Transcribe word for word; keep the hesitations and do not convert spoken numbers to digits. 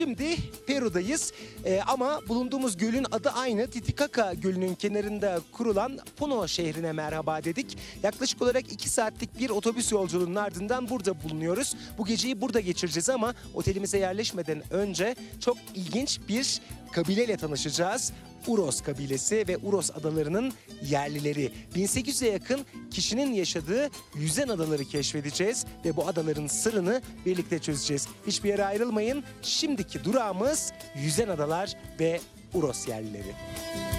Şimdi Peru'dayız Ee, ama bulunduğumuz gölün adı aynı. Titicaca Gölü'nün kenarında kurulan Puno şehrine merhaba dedik. Yaklaşık olarak iki saatlik bir otobüs yolculuğunun ardından burada bulunuyoruz. Bu geceyi burada geçireceğiz ama otelimize yerleşmeden önce çok ilginç bir kabileyle tanışacağız. Uros kabilesi ve Uros adalarının yerlileri. bin sekiz yüze yakın kişinin yaşadığı yüzen adaları keşfedeceğiz ve bu adaların sırrını birlikte çözeceğiz. Hiçbir yere ayrılmayın. Şimdiki durağımız yüzen adalar ve Uros yerlileri.